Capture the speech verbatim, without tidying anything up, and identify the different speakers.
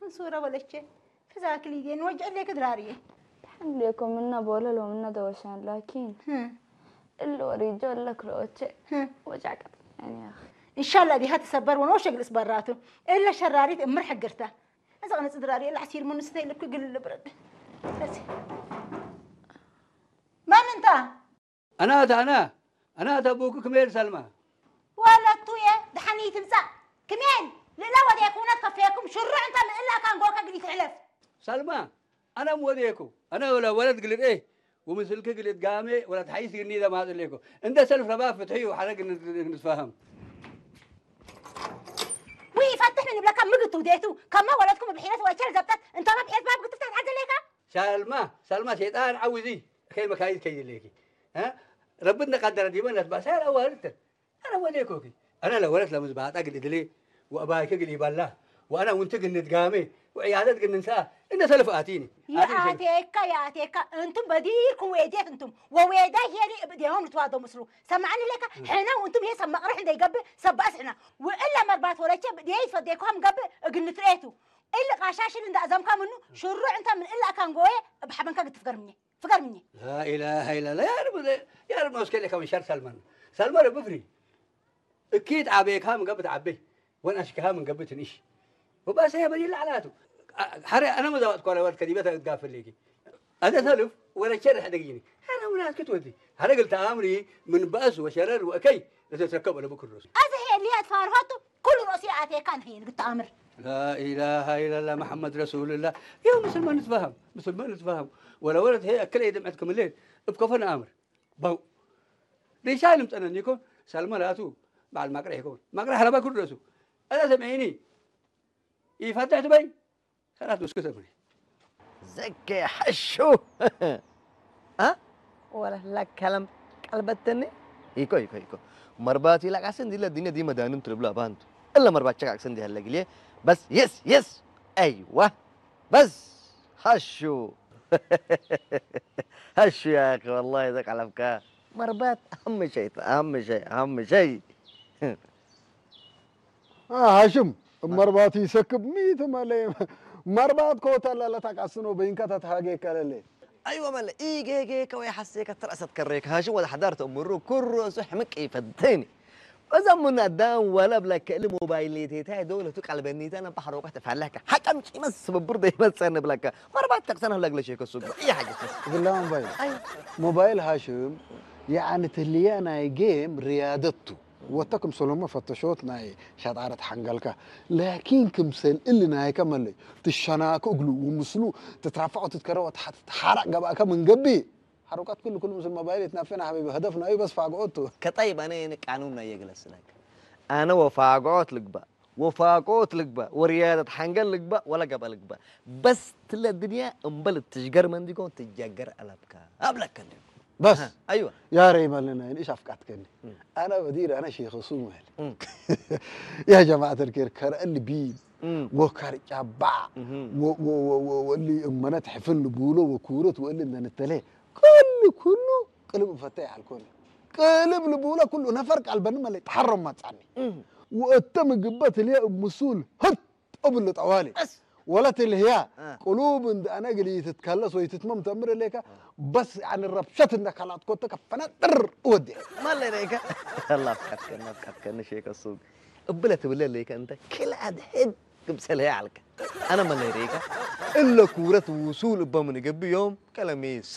Speaker 1: من صورة ولا شيء فذاك اللي دين وجع لك دراريه
Speaker 2: الحمد لكم منا بولا لو منا دوشان لكن اللي وريجول لك روتش وجعك يعني يا أخي
Speaker 1: إن شاء الله دي هتسبر ونوش جلس براته إلا شراريت أمر حقرته إذا أنا دراري إلا عسير من نستي لك قل البرد بس من أنت؟
Speaker 3: أنا هذا أنا أنا هذا أبوك كميل سلمى
Speaker 1: ولا تويا دحني تمسح كمين لا ودي يكون كفيكم شرع أنت إلا كان جوك قلت علف
Speaker 3: سلمى أنا موديكو أنا ولا ولد قلت إيه ومثلك قلت قامي ولا تحيس إني إذا ما أدري لكم أنت سلف رباه فتحي وحرق نتفاهم
Speaker 1: وي فتحني بلا كم مقت وديتو كما ولدكم بحيرة وأشياء زبطت أنت ما بحيرة ما بقت تفتح عدل ليك
Speaker 3: سلمى سلمى شيطان عوزي خير مكايد كيد ليكي ها ربنا قدر ديما بس أنا أولت أنا موديكوكي أنا لو ولدت لمزباط أقل إدلي وأبايك قل يبالله وأنا وأنت قل نتقامي وعيادات قل ننساه إنه سلف آتيني
Speaker 1: يا آتيكا يا آتيكا أنتم بديركم ويديت أنتم وويدا هي اللي بديهم نتواضوا مصرو سمعني لك حنا وأنتم هي سمع رح ندي قبل سباس حنا وإلا مربات ولا شيء بدي يفديكم قبل قل نتريتوا إلا قاشاش اللي أزم كام منه شروع أنت من إلا كان قوي بحبن كان تفكر مني فكر مني
Speaker 3: لا إله إلا الله يا رب يا رب مسكين لك من شر سلمان سلمان بفري أكيد عبيك ها من قبل عبي وأنا أشكها من قبل تنيش وبس هي بدي لعناته حري أنا ما زودت كورة ورد كذبة تقافل ليكي هذا ثلف ولا شرح دقيني أنا ولا كتودي أنا قلت أمري من بأس وشرر وأكي لتتركب على بكر الرأس
Speaker 1: هذا هي اللي هتفارهته كل رأسي آتي كان هي قلت أمر
Speaker 3: لا إله إلا الله محمد رسول الله يا مثل ما نتفاهم مثل ما نتفاهم ولا ولد هي أكل يدم عندكم الليل بكفنا أمر بو ليش علمت أنا نيكون سلمان راتو بعد ما قرأ يكون ما قرأ هلا بكر الرأس أنا سمعيني يفتح تبين خلاص بس كسر مني
Speaker 4: زكي حشو ها ولا لا كلام قلبتني يكو يكو يكو مرباتي لك عشان دي الدنيا دي مدانم تربلا بانتو الا مربات شك عشان دي هلا قليه بس يس يس ايوه بس حشو حشو يا اخي والله يذك على افكار مربات اهم شيء اهم شيء اهم شيء
Speaker 5: اه هاشم مرباتي يسكب ميت مالي مربات كوتا لا تقاسنو بينك تتهاجي كلله
Speaker 4: ايوه مال ايجي ايجي كوي حسيك ترأست كريك هاشم ولا حضرت امرو كر سحمك يفدتني وزمنا دام ولا بلا كلمه موبايليتي تاع دوله تقلب بنيتي انا بحر وقت فعلك حكم شي مس برده يمسن بلاك مربات تقسنها لك شيء كسوق اي حاجه
Speaker 5: بالله موبايل
Speaker 4: ايوه
Speaker 5: موبايل هاشم يعني تليانا جيم ريادته وتكم سلوما فتشوت ناي شطارة حنقلك لكن كمسل اللي ناي كمل تشناك أقلو ومسلو تترفع وتتكرر وتحرق قبأك من قبي حركات كل كل مسل موبايل يتنافينا حبيبي هدفنا أي بس فاقعوته
Speaker 4: كطيب أنا قانوننا يجلس لك أنا وفاقعوت لك بقى وفاقعوت لك بقى وريادة حنقل لك بقى ولا قبل لك بقى بس تلا الدنيا انبلت تشجر من ديكون تججر ألبك أبلك كني
Speaker 5: بس
Speaker 4: ايوه
Speaker 5: يا ريما لنا ايش افكاتكني انا بدير انا شيخ صومال يا جماعه الخير كر اللي بي وكر جابا واللي امنات حفل بولو وكورت واللي من التلاه كل كله قلب فتاح على الكل قلب البوله كله نفرق على البنم اللي تحرم ما تصني واتم قبات اللي مسؤول هت قبل طوالي ولا تلهيا قلوب انا قلي تتكلس ويتتمم تمر لك بس عن الربشات انك خلاص كنت كفنتر ودي
Speaker 4: ما اللي ليك الله فكرك ما فكرك شيء السوق قبلت بالله ليك انت كل عاد حد بسلها عليك انا ما اللي ليك الا كوره وصول بمن قبل يوم كلامي